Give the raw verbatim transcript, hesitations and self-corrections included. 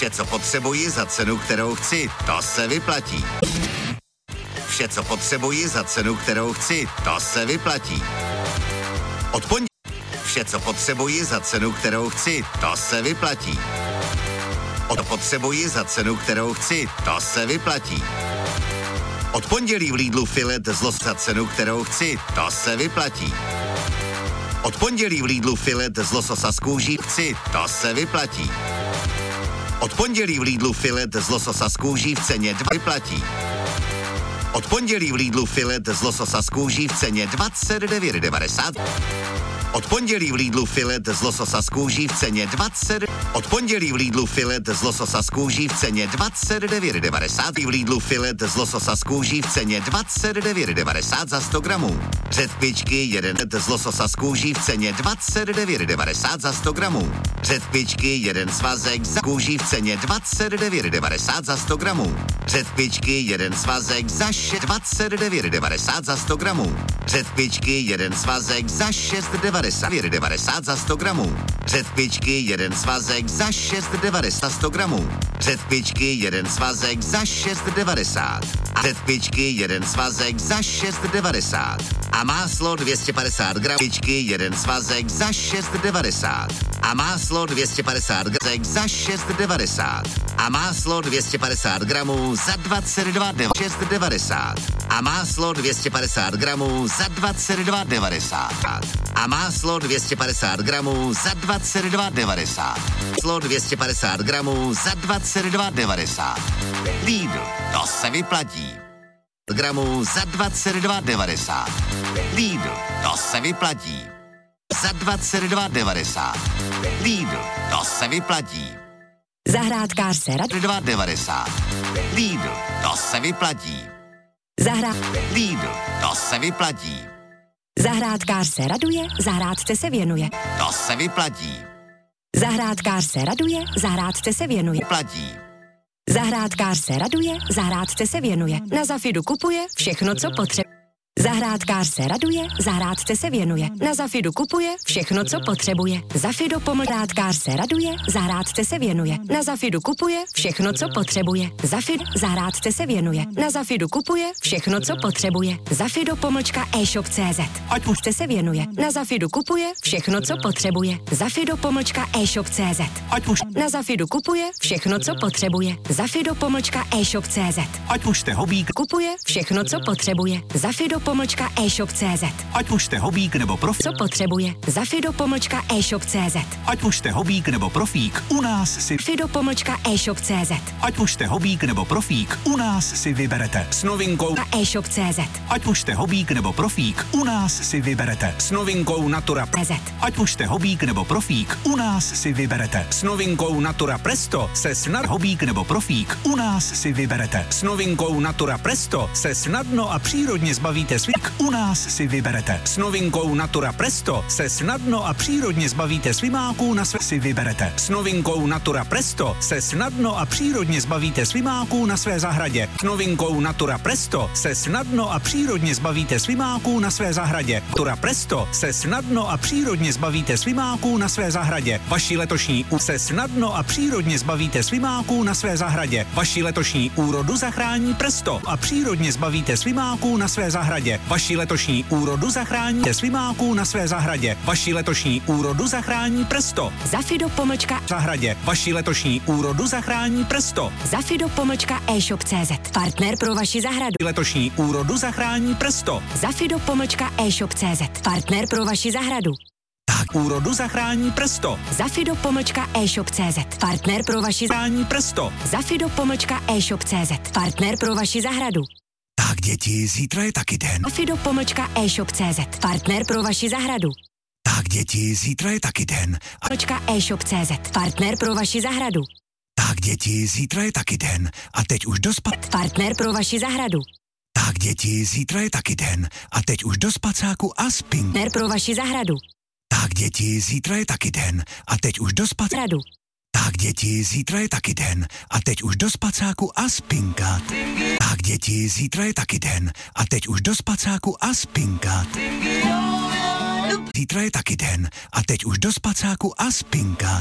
Vše, co potřebuji za cenu, kterou chci, to se vyplatí. Vše, co potřebuji za cenu, kterou chci, to se vyplatí. Od pondělí. Vše, co potřebuji za cenu, kterou chci, to se vyplatí. Od potřebuji za cenu, kterou chci, to se vyplatí. Od pondělí v Lidlu filet z lososa za cenu, kterou chci, to se vyplatí. Od pondělí v Lidlu filet z lososa z kůží chci, to se vyplatí. Od pondělí v Lidlu filet z lososa z kůží v ceně dva vyplatí. Od pondělí v Lidlu filet z lososa z kůží v ceně dvacet devět devadesát. Od pondělí v Lidlu filet z lososa z kůží v ceně dvacet. Od pondělí v Lidlu filet z lososa z kůží v ceně dvacet devět devadesát. V Lidlu filet z lososa z kůží v ceně dvacet devět devadesát za sto gramů. Řetpičky jeden z lososa z kůží v ceně dvacet devět devadesát za sto gramů. Řetpičky jeden svazek za kůží v ceně dvacet devět devadesát za sto gramů. Řetpičky jeden svazek za dvacet devět devadesát za sto gramů. Řetpičky jeden svazek za šest devadesát za sto gramů. Řetpičky jeden svazek za šest devadesát za sto gramů. Řetpičky jeden svazek za šest devadesát. A řetpičky jeden svazek za šest devadesát. A máslo dvě stě padesát gramů. Řetpičky jeden svazek za šest devadesát. A máslo dvě stě padesát gramů za šest devadesát. A máslo dvě stě padesát gramů za dvacet dva devadesát. A máslo dvě stě padesát gramů za dvacet dva devadesát. A máslo dvě stě padesát gramů za dvacet dva devadesát. Máslo dvě stě padesát gramů za dvacet dva devadesát. Lidl, to se vyplatí. Gramů za dvacet dva devadesát. Lidl, to se vyplatí. Za dvacet dva devadesát. Lidl, to se vyplatí. Zahrádkář rad dva devadesát. Lidl, to se vyplatí. Zahrá... Lidl, to se vyplatí. Zahrádkář se raduje, zahrádce se věnuje. To se vyplatí. Zahrádkář se raduje, zahrádce se věnuje. Platí. Zahrádkář se raduje, zahrádce se věnuje. Na Zafidu kupuje všechno, co potřebuje. Zahrádkář se raduje, zahrádce se věnuje. Na Zafidu kupuje všechno, co potřebuje. Zafido pomládkář se raduje, zahrádce se věnuje. Na Zafidu kupuje všechno, co potřebuje. Zafid, zahrádce se věnuje. Na Zafidu kupuje všechno, co potřebuje. Zafido pomlčka e-shop tečka cé zet. Ať už se věnuje. Na Zafidu kupuje všechno, co potřebuje. Zafido pomlčka e-shop tečka cé zet. Ať už na Zafidu kupuje všechno, co potřebuje. Zafido pomlčka e-shop tečka cé zet. Ať už jste hobík, kupuje všechno, co potřebuje. Zafido pomlčka e-shop tečka cé zet. Ať už jste hobík nebo profík. Co potřebuje? Zafido pomlčka e-shop tečka cé zet. Ať už jste hobík nebo profík, u nás si Fido pomlčka e-shop tečka cé zet. Ať už jste hobík nebo profík, u nás si vyberete s novinkou e-shop tečka cé zet. Ať už jste hobík nebo profík, u nás si vyberete s novinkou Natura cé zet. Ať už jste hobík nebo profík, u nás si vyberete s novinkou Natura Presto se snad hobík nebo profík, u nás si vyberete s novinkou Natura Presto se snadno a přírodně zbavíte svík, u nás si vyberete s novinkou Natura Presto se snadno a přírodně zbavíte svimáků na své si vyberete s novinkou Natura Presto se snadno a přírodně zbavíte svimáků na své zahradě. S novinkou Natura Presto se snadno a přírodně zbavíte svimáků na své zahradě. Natura Presto se snadno a přírodně zbavíte svimáků na své zahradě. Vaši letošní u se snadno a přírodně zbavíte svimáků na své zahradě. Vaši letošní úrodu zachrání Presto a přírodně zbavíte svimáků na své zahradě. Vaši letošní úrodu zachrání svimáků na své zahradě. Vaši letošní úrodu zachrání Presto. Zafido pomlčka Zahradě. Vaši letošní úrodu zachrání Presto. Zafido pomlčka e-shop tečka cé zet. Partner pro vaši zahradu. Letošní úrodu zachrání Presto. Zafido pomlčka e-shop tečka cé zet. Partner pro vaši zahradu. Tak úrodu zachrání Presto. Zafido pomlčka e-shop tečka cé zet. Partner pro vaši Zachrání Presto. Zafido pomlčka e-shop tečka cé zet. Partner pro vaši zahradu. Tak děti, zítra je taky den. Zafido pomlčka e-shop tečka cé zet. Partner pro vaši zahradu. Tak děti, zítra je taky den. A Pomlčka e-shop tečka cé zet. Partner pro vaši zahradu. tak děti, zítra je taky den. A teď už do spa... Partner pro vaši zahradu. Tak děti, zítra je taky den. A teď už do spacáku a spink. Partner pro vaši zahradu. Tak děti, zítra je taky den. A teď už do spacáku. Zahradu. Tak děti, zítra je taky den. A teď už do spacáku a spinkat. Tak děti, zítra je taky den. A teď už do spacáku a spinkat. Zítra je taky den. A teď už do spacáku a spinkat.